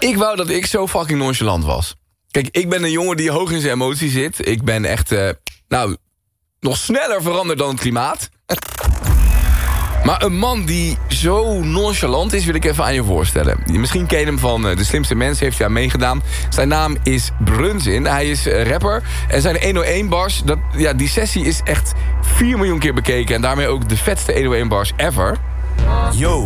Ik wou dat ik zo fucking nonchalant was. Kijk, ik ben een jongen die hoog in zijn emotie zit. Ik ben echt, nog sneller veranderd dan het klimaat. Maar een man die zo nonchalant is, wil ik even aan je voorstellen. Misschien ken je hem van De Slimste Mensen, heeft hij aan meegedaan. Zijn naam is Brunzin, hij is rapper. En zijn 101 bars, die sessie is echt 4 miljoen keer bekeken. En daarmee ook de vetste 101 bars ever. Yo.